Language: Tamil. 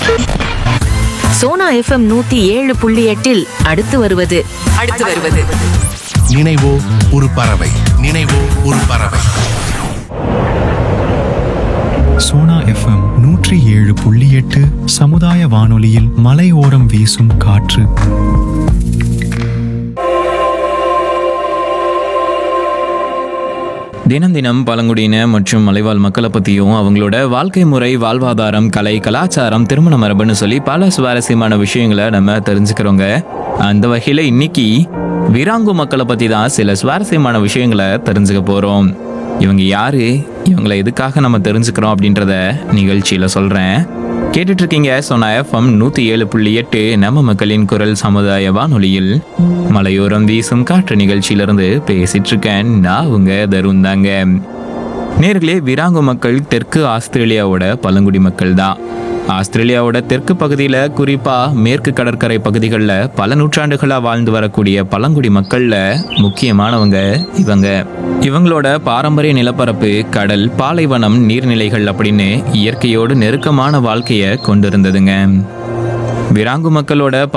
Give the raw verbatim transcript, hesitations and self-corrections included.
சோனா எஃப்எம் நூத்தி ஏழு புள்ளி எட்டில் அடுத்து வருவது அடுத்து வருவது நினைவோ ஒரு பறவை நினைவோ ஒரு பறவை. சோனா எஃப்எம் நூற்றி ஏழு புள்ளி எட்டு சமுதாய வானொலியில் மலையோரம் வீசும் காற்று. தினம் தினம் பழங்குடியின மற்றும் மலைவாழ் மக்களை பற்றியும் அவங்களோட வாழ்க்கை முறை, வாழ்வாதாரம், கலை, கலாச்சாரம், திருமண மரபுன்னு சொல்லி பல சுவாரஸ்யமான விஷயங்களை நம்ம தெரிஞ்சுக்கிறோங்க. அந்த வகையில் இன்னைக்கு விராங்கு மக்களை பற்றி தான் சில சுவாரஸ்யமான விஷயங்களை தெரிஞ்சுக்க போகிறோம். இவங்க யாரு, இவங்களை எதுக்காக நம்ம தெரிஞ்சுக்கிறோம் அப்படின்றத நிகழ்ச்சியில் சொல்கிறேன். கேட்டுட்டு இருக்கீங்க சோனா எஃப்எம் நூற்றி ஏழு புள்ளி எட்டு நம்ம மக்களின் குரல் சமுதாய வானொலியில் மலையோரம் வீசும் காற்று நிகழ்ச்சியிலிருந்து பேசிட்டு இருக்கேன். நான் உங்க தருண் தாங்க. நேர்களே, விராங்கு மக்கள் தெற்கு ஆஸ்திரேலியாவோட பழங்குடி மக்கள் தான். ஆஸ்திரேலியாவோட தெற்கு பகுதியில், குறிப்பாக மேற்கு கடற்கரை பகுதிகளில் பல நூற்றாண்டுகளாக வாழ்ந்து வரக்கூடிய பழங்குடி மக்களில் முக்கியமானவங்க இவங்க. இவங்களோட பாரம்பரிய நிலப்பரப்பு, கடல், பாலைவனம், நீர்நிலைகள் அப்படின்னு இயற்கையோடு நெருக்கமான வாழ்க்கையை கொண்டிருந்ததுங்க. விராங்கு மக்களோட